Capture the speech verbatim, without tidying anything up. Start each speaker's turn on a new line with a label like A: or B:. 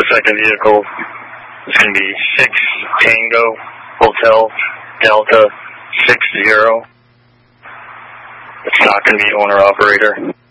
A: second vehicle is going to be six Tango Hotel Delta six zero. It's not going to be owner-operator.